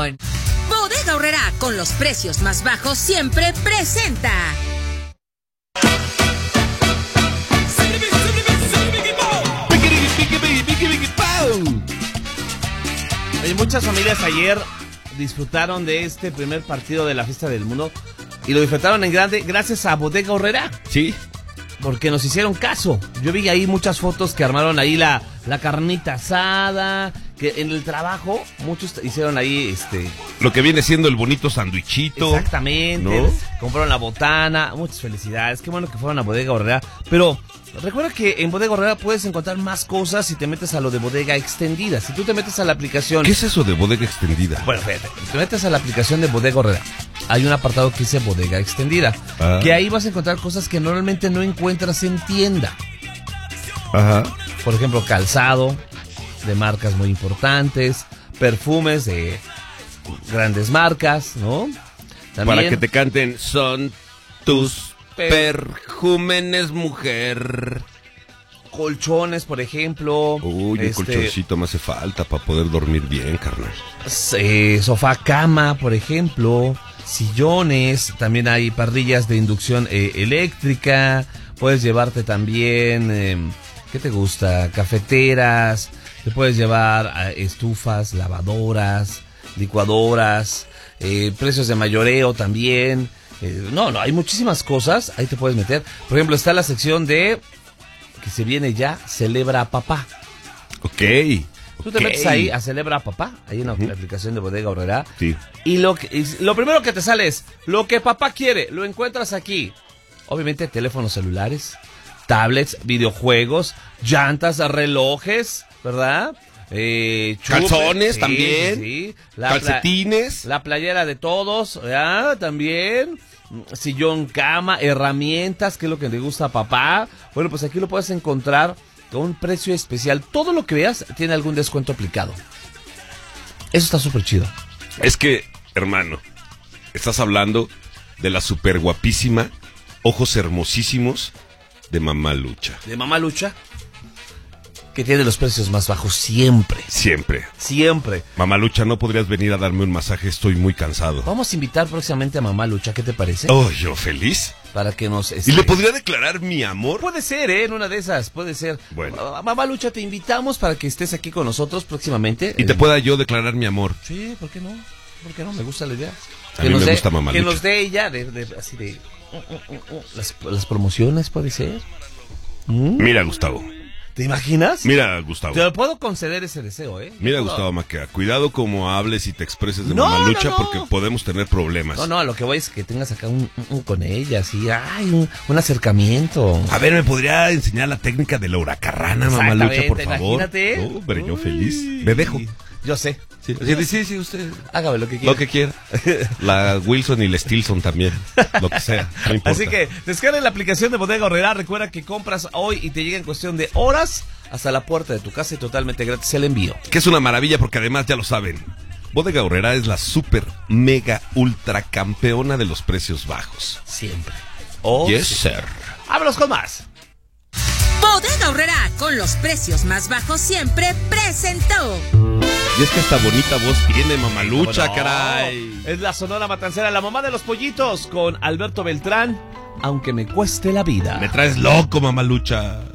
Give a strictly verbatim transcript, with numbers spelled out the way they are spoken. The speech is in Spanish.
información. Bodega Aurrerá, con los precios más bajos, siempre presenta. Oye, muchas familias ayer disfrutaron de este primer partido de la Fiesta del Mundo y lo disfrutaron en grande gracias a Bodega Aurrerá. Sí. Porque nos hicieron caso. Yo vi ahí muchas fotos que armaron ahí la, la carnita asada, que en el trabajo muchos hicieron ahí este... Lo que viene siendo el bonito sandwichito. Exactamente, ¿no? Compraron la botana, muchas felicidades, qué bueno que fueron a Bodega Aurrerá. Pero recuerda que en Bodega Aurrerá puedes encontrar más cosas si te metes a lo de Bodega Extendida. Si tú te metes a la aplicación... ¿Qué es eso de Bodega Extendida? Bueno, fíjate, te metes a la aplicación de Bodega Aurrerá. Hay un apartado que dice Bodega Extendida, ah. que ahí vas a encontrar cosas que normalmente no encuentras en tienda. Ajá. Por ejemplo, calzado de marcas muy importantes, perfumes de grandes marcas, ¿no? También, para que te canten, son tus perjúmenes, mujer. Colchones, por ejemplo. Uy, este, un colchoncito me hace falta para poder dormir bien, carnal. Eh, sofá cama, por ejemplo. Sillones, también hay parrillas de inducción eh, eléctrica. Puedes llevarte también, eh, ¿qué te gusta? Cafeteras. Te puedes llevar eh, estufas, lavadoras, licuadoras, eh, precios de mayoreo también. Eh, no, no, hay muchísimas cosas. Ahí te puedes meter. Por ejemplo, está la sección de que se viene ya, Celebra a Papá. Ok. Tú te okay. metes ahí a Celebra a Papá, ahí en la uh-huh. aplicación de Bodega Aurrerá. Sí. Y lo, que, y lo primero que te sale es, lo que papá quiere, lo encuentras aquí. Obviamente teléfonos celulares, tablets, videojuegos, llantas, relojes, ¿verdad? Eh, chupe, calzones sí, también, sí. La calcetines. Pla- la playera de todos, ¿verdad? También. Sillón, cama, herramientas, que es lo que le gusta a papá. Bueno, pues aquí lo puedes encontrar con un precio especial. Todo lo que veas tiene algún descuento aplicado. Eso está súper chido. Es que, hermano, estás hablando de la súper guapísima, ojos hermosísimos de Mamá Lucha. ¿De Mamá Lucha? Que tiene los precios más bajos siempre. Siempre. Siempre. Mamá Lucha, ¿no podrías venir a darme un masaje? Estoy muy cansado. Vamos a invitar próximamente a Mamá Lucha, ¿qué te parece? Oh, yo feliz. Para que nos... Este... ¿Y le podría declarar mi amor? Puede ser, ¿eh? En una de esas, puede ser. Bueno. Mamá Lucha, te invitamos para que estés aquí con nosotros próximamente. Y te eh... pueda yo declarar mi amor. Sí, ¿por qué no? ¿Por qué no? Me gusta la idea. A que mí me dé, gusta Mamá que Lucha. Que nos dé ella, de, de, así de... Uh, uh, uh, uh, las, las promociones, puede ser. ¿Mm? Mira, Gustavo. ¿Te imaginas? Mira, Gustavo. Te puedo conceder ese deseo, ¿eh? Mira, no. Gustavo Maqueda, cuidado como hables y te expreses de no, Mamá Lucha, no, no. porque podemos tener problemas. No, no, a lo que voy es que tengas acá un, un, un con ella, así, ay, un, un acercamiento. A ver, ¿me podría enseñar la técnica de la huracarrana, Mamá Lucha, por favor? Imagínate. No, pero yo feliz. Me dejo. Yo sé. Sí, sí, sí, sí, usted. Hágame lo que quiera. Lo que quiera. La Wilson y la Stilson también. Lo que sea, no importa. Así que descarga la aplicación de Bodega Aurrerá. Recuerda que compras hoy y te llega en cuestión de horas hasta la puerta de tu casa y totalmente gratis el envío. Que es una maravilla porque además ya lo saben. Bodega Aurrerá es la super, mega, ultra campeona de los precios bajos. Siempre. Oh, yes, sí. sir. Vámonos con más. Bodega Aurrerá, con los precios más bajos siempre, presentó. Y es que esta bonita voz tiene Mamá Lucha, no, caray. Es la Sonora Matancera, la mamá de los pollitos, con Alberto Beltrán, aunque me cueste la vida. Me traes loco, Mamá Lucha.